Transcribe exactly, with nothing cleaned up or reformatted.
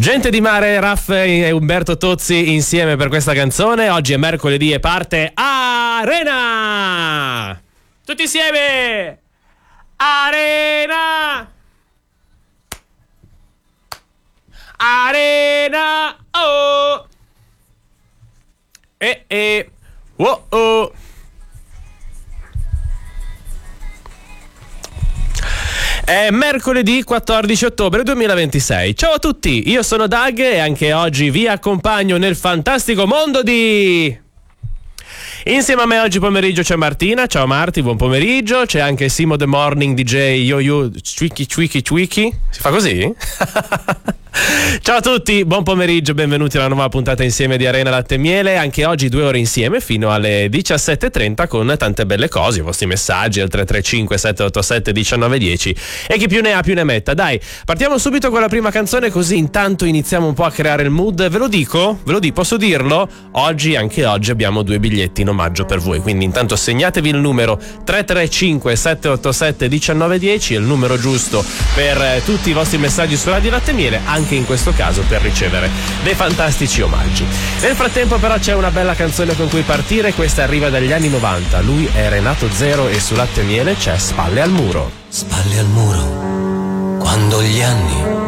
Gente di Mare, Raff e Umberto Tozzi insieme per questa canzone. Oggi è mercoledì e parte Arena! Tutti insieme! Arena! Arena! Oh! E e oh oh! È mercoledì quattordici ottobre duemilaventisei. Ciao a tutti, io sono Doug e anche oggi vi accompagno nel fantastico mondo di... Insieme a me oggi pomeriggio c'è Martina. Ciao Marti, buon pomeriggio. C'è anche Simo The Morning D J Yo Yo Twiki Twiki Twiki. Si fa così? Ciao a tutti, buon pomeriggio, benvenuti alla nuova puntata insieme di Arena Latte e Miele. Anche oggi due ore insieme fino alle diciassette e trenta con tante belle cose, i vostri messaggi al tre tre cinque sette otto sette uno nove uno zero e chi più ne ha più ne metta. Dai, partiamo subito con la prima canzone, così intanto iniziamo un po' a creare il mood. Ve lo dico? Ve lo dico? Posso dirlo? Oggi, anche oggi, abbiamo due biglietti in omaggio per voi, quindi intanto segnatevi il numero tre tre cinque sette otto sette uno nove uno zero, è il numero giusto per eh, tutti i vostri messaggi su Radio Latte e Miele, anche in questo caso per ricevere dei fantastici omaggi. Nel frattempo però c'è una bella canzone con cui partire, questa arriva dagli anni novanta, lui è Renato Zero e su Latte e Miele c'è Spalle al muro. Spalle al muro, quando gli anni